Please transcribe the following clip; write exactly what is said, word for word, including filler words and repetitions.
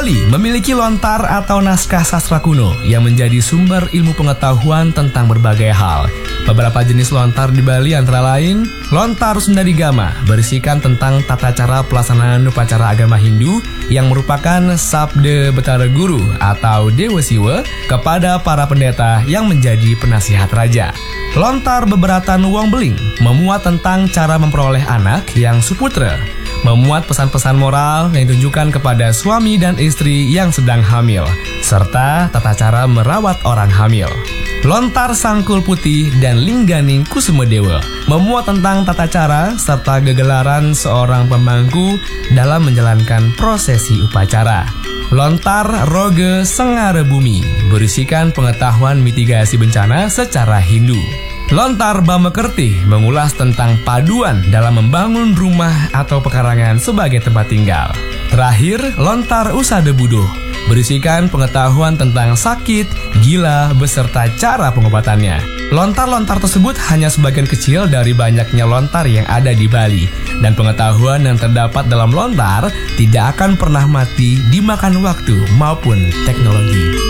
Bali memiliki lontar atau naskah sastra kuno yang menjadi sumber ilmu pengetahuan tentang berbagai hal. Beberapa jenis lontar di Bali antara lain, lontar Sundadigama berisikan tentang tata cara pelaksanaan upacara agama Hindu yang merupakan Sabda Betara Guru atau Dewa Siwa kepada para pendeta yang menjadi penasihat raja. Lontar Beberatan Wong Beling memuat tentang cara memperoleh anak yang suputra, memuat pesan-pesan moral yang ditujukan kepada suami dan istri yang sedang hamil, serta tata cara merawat orang hamil. Lontar Sangkul Putih dan Lingganing Kusumadewa memuat tentang tata cara serta gegelaran seorang pemangku dalam menjalankan prosesi upacara. Lontar Roge Sengara Bumi berisikan pengetahuan mitigasi bencana secara Hindu. Lontar Bamekerti mengulas tentang paduan dalam membangun rumah atau pekarangan sebagai tempat tinggal. Terakhir, Lontar Usada Budo berisikan pengetahuan tentang sakit, gila, beserta cara pengobatannya. Lontar-lontar tersebut hanya sebagian kecil dari banyaknya lontar yang ada di Bali, dan pengetahuan yang terdapat dalam lontar tidak akan pernah mati dimakan waktu maupun teknologi.